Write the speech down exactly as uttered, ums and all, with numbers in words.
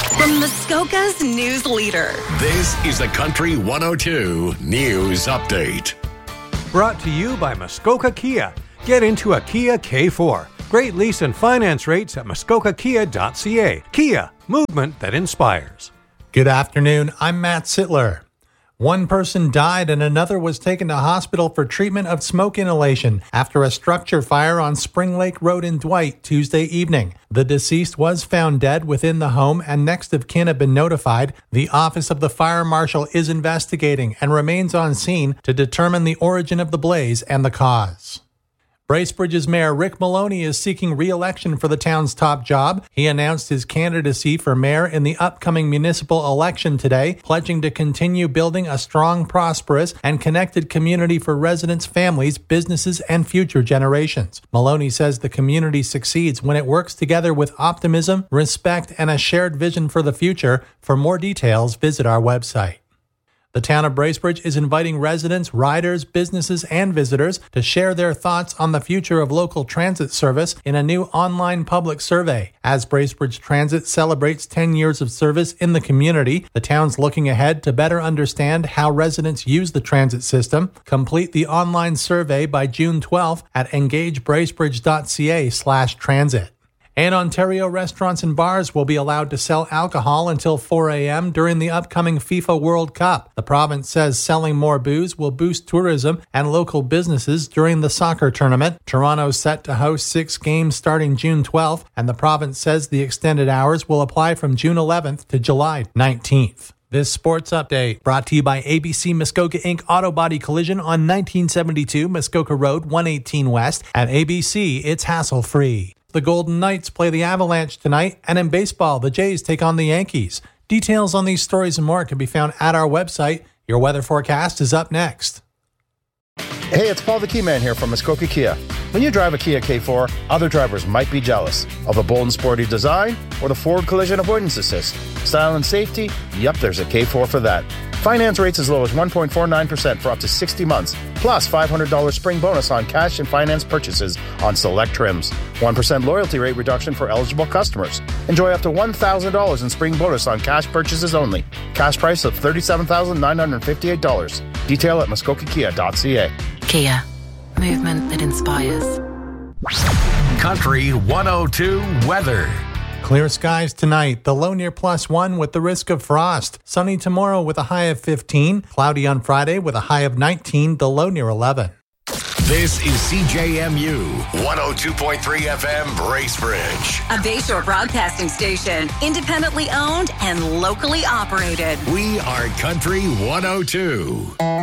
From Muskoka's news leader. This is the Country one oh two News Update. Brought to you by Muskoka Kia. Get into a Kia K four. Great lease and finance rates at muskoka kia dot c a. Kia, movement that inspires. Good afternoon, I'm Matt Sittler. One person died and another was taken to hospital for treatment of smoke inhalation after a structure fire on Spring Lake Road in Dwight Tuesday evening. The deceased was found dead within the home and next of kin have been notified. The Office of the Fire Marshal is investigating and remains on scene to determine the origin of the blaze and the cause. Bracebridge's Mayor Rick Maloney is seeking re-election for the town's top job. He announced his candidacy for mayor in the upcoming municipal election today, pledging to continue building a strong, prosperous, and connected community for residents, families, businesses, and future generations. Maloney says the community succeeds when it works together with optimism, respect, and a shared vision for the future. For more details, visit our website. The town of Bracebridge is inviting residents, riders, businesses, and visitors to share their thoughts on the future of local transit service in a new online public survey. As Bracebridge Transit celebrates ten years of service in the community, the town's looking ahead to better understand how residents use the transit system. Complete the online survey by June twelfth at engage bracebridge dot c a slash transit. And Ontario restaurants and bars will be allowed to sell alcohol until four a.m. during the upcoming FIFA World Cup. The province says selling more booze will boost tourism and local businesses during the soccer tournament. Toronto is set to host six games starting June twelfth, and the province says the extended hours will apply from June eleventh to July nineteenth. This sports update brought to you by A B C Muskoka Incorporated Auto Body Collision on nineteen seventy-two Muskoka Road, one eighteen West. At A B C, it's hassle-free. The Golden Knights play the Avalanche tonight, and in baseball, the Jays take on the Yankees. Details on these stories and more can be found at our website. Your weather forecast is up next. Hey, it's Paul the Key Man here from Muskoka Kia. When you drive a Kia K four, other drivers might be jealous of the bold and sporty design or the forward collision avoidance assist. Style and safety? Yep, there's a K four for that. Finance rates as low as one point four nine percent for up to sixty months, plus five hundred dollars spring bonus on cash and finance purchases on select trims. one percent loyalty rate reduction for eligible customers. Enjoy up to one thousand dollars in spring bonus on cash purchases only. Cash price of thirty-seven thousand nine hundred fifty-eight dollars. Detail at muskoka kia dot c a. Kia, movement that inspires. Country one oh two weather. Clear skies tonight, the low near plus one with the risk of frost. Sunny tomorrow with a high of fifteen. Cloudy on Friday with a high of nineteen, the low near eleven. This is C J M U one oh two point three F M Bracebridge. A Bayshore broadcasting station, independently owned and locally operated. We are Country one oh two.